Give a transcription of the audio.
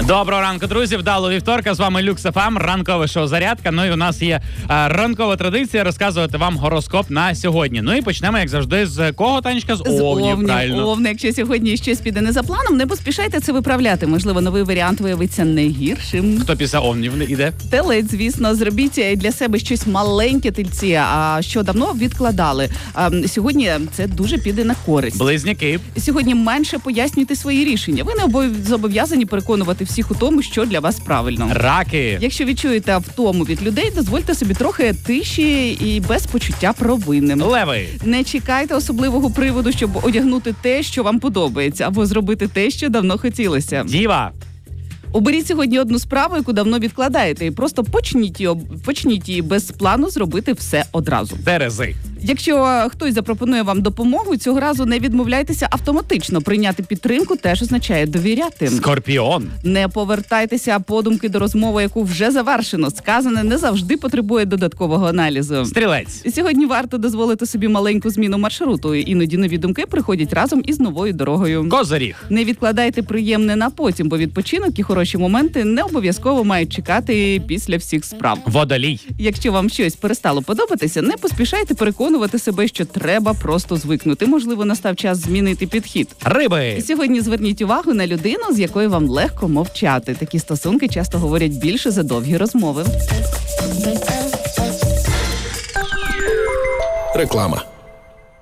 Доброго ранку, друзі. Вдалого вівторка. З вами Люкс ФМ, ранкове шоу «Зарядка». Ну і у нас є ранкова традиція розказувати вам гороскоп на сьогодні. Ну і почнемо, як завжди, з кого, Танечка? З овнів, правильно. Овни. Якщо сьогодні щось піде не за планом, не поспішайте це виправляти. Можливо, новий варіант виявиться не гіршим. Хто після овнів іде? Телець, звісно, зробіть для себе щось маленьке, тельці, а що давно відкладали. Сьогодні це дуже піде на користь. Близнюки. Сьогодні менше пояснюйте свої рішення. Ви не зобов'язані переконувати всіх у тому, що для вас правильно. Раки. Якщо відчуєте втому від людей, дозвольте собі трохи тиші і без почуття провини. Леви. Не чекайте особливого приводу, щоб одягнути те, що вам подобається, або зробити те, що давно хотілося. Діва. Оберіть сьогодні одну справу, яку давно відкладаєте, і просто почніть її без плану зробити все одразу. Терези. Якщо хтось запропонує вам допомогу, цього разу не відмовляйтеся автоматично. Прийняти підтримку теж означає довіряти. Скорпіон. Не повертайтеся подумки до розмови, яку вже завершено. Сказане не завжди потребує додаткового аналізу. Стрілець. Сьогодні варто дозволити собі маленьку зміну маршруту. Іноді нові думки приходять разом із новою дорогою. Козиріг. Не відкладайте приємне на потім, бо відпочинок і хороші моменти не обов'язково мають чекати після всіх справ. Водолій. Якщо вам щось перестало подобатися, не поспішайте переконувати себе, що треба просто звикнути. Можливо, настав час змінити підхід. Риби. Сьогодні зверніть увагу на людину, з якою вам легко мовчати. Такі стосунки часто говорять більше за довгі розмови. Реклама.